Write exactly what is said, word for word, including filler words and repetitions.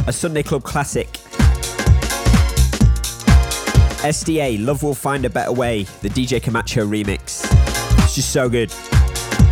A Sunday Club classic. S D A, Love Will Find a Better Way, the D J Camacho remix. It's just so good.